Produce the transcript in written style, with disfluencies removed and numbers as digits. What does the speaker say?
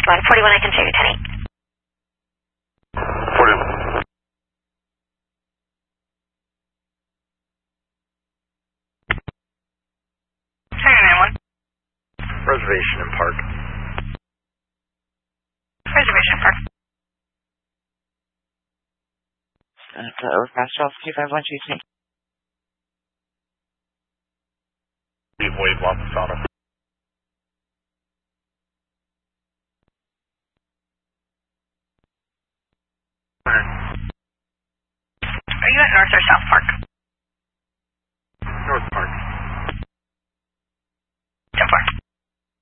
Line 41, I can save you 10-8. 41. Reservation and Park. Reservation Park. Overpass 12 251 choose me. Wave Los Angeles. Are you at North or South Park?